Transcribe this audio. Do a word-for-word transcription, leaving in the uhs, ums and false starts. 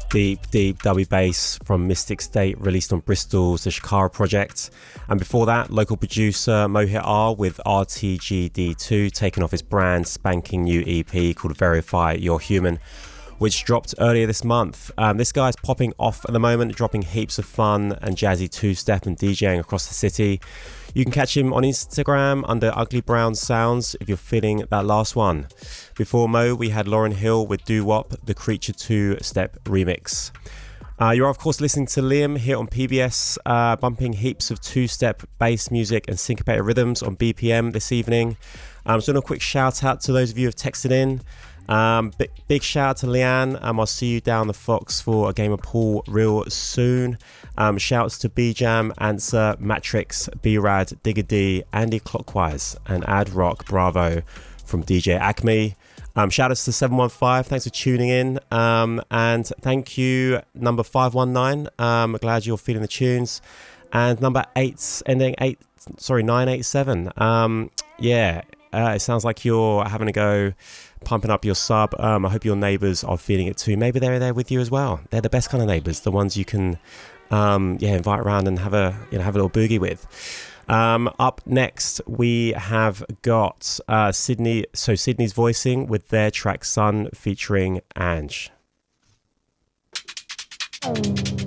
Deep, deep dubby bass from Mystic State, released on Bristol's The Shakara Project. And before that, local producer Mohit R with R T G D two, taking off his brand spanking new E P called Verify You're Human, which dropped earlier this month. Um, this guy's popping off at the moment, dropping heaps of fun and jazzy two-step and DJing across the city. You can catch him on Instagram under Ugly Brown Sounds if you're feeling that last one. Before Mo, we had Lauren Hill with Doo Wop, the Creature two-step remix. Uh, you're of course listening to Liam here on P B S, uh, bumping heaps of two-step bass music and syncopated rhythms on B P M this evening. Um, so a quick shout out to those of you who have texted in. Um, big, big shout out to Leanne. Um, I'll see you down the Fox for a game of pool real soon. Um, shouts to B-Jam, Answer, Matrix, B-Rad, Digger D, Andy Clockwise, and Ad Rock Bravo from D J Acme. Um, shout outs to seven one five. Thanks for tuning in. Um, and thank you, number five one nine. Um, glad you're feeling the tunes. And number eight, ending eight, sorry, nine eight seven. Um, yeah, uh, it sounds like you're having a go pumping up your sub. um, I hope your neighbours are feeling it too. Maybe they're there with you as well. They're the best kind of neighbours, the ones you can um, yeah invite around and have a you know have a little boogie with. Um, up next we have got uh, Sydney so Sydney's Voicing with their track Sun featuring Ange. Oh.